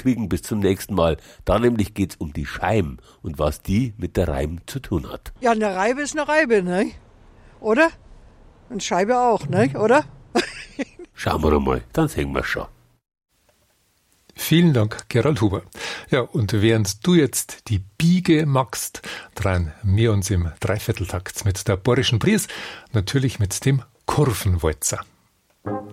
kriegen. Bis zum nächsten Mal. Da nämlich geht's um die Scheiben und was die mit der Reim zu tun hat. Ja, eine Reibe ist eine Reibe, ne? Oder? Und Scheibe auch, ne? Oder? Schauen wir mal, dann sehen wir schon. Vielen Dank, Gerald Huber. Ja, und während du jetzt die Biege magst, drehen wir uns im Dreivierteltakt mit der Borischen Pries, natürlich mit dem Kurvenwalzer.